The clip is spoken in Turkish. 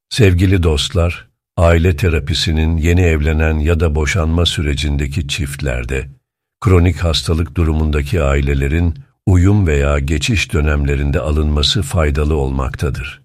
Sevgili dostlar, aile terapisinin yeni evlenen ya da boşanma sürecindeki çiftlerde, kronik hastalık durumundaki ailelerin uyum veya geçiş dönemlerinde alınması faydalı olmaktadır.